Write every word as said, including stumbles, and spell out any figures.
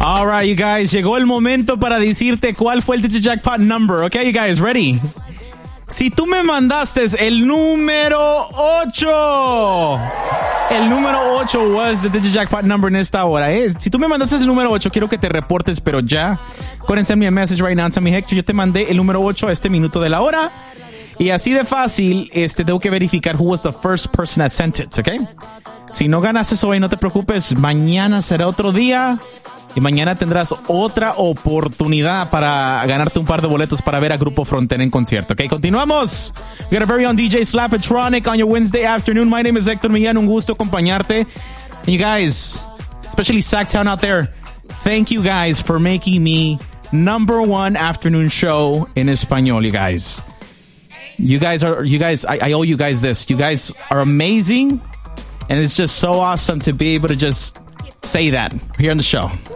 All right, you guys. Llegó el momento para decirte cuál fue el Digijackpot number. Okay, you guys, ready? Si tú me mandaste el número ocho, el número ocho was the Digijackpot number en esta hora. ¿eh? Si tú me mandaste el número ocho, quiero que te reportes, pero ya. Go ahead and send me a message right now and tell me, Hector, yo te mandé el número ocho a este minuto de la hora. Y así de fácil, este, tengo que verificar who was the first person that sent it, ¿ok? Si no ganaste hoy, no te preocupes. Mañana será otro día. Y mañana tendrás otra oportunidad para ganarte un par de boletos para ver a Grupo Frontera en concierto. Ok, continuamos. We got a very own D J Slapatronic on your Wednesday afternoon. My name is Hector Millán. Un gusto acompañarte. And you guys, especially Sacktown out there, thank you guys for making me number one afternoon show in Español, you guys. You guys are, you guys, I, I owe you guys this. You guys are amazing. And it's just so awesome to be able to just say that here on the show.